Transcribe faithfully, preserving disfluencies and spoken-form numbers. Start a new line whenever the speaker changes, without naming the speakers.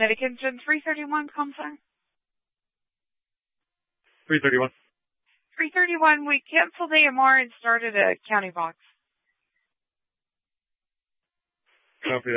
Medicanton three thirty-one, Comstar.
three thirty-one.
three thirty-one, we canceled A M R and started a county box.
Copy that.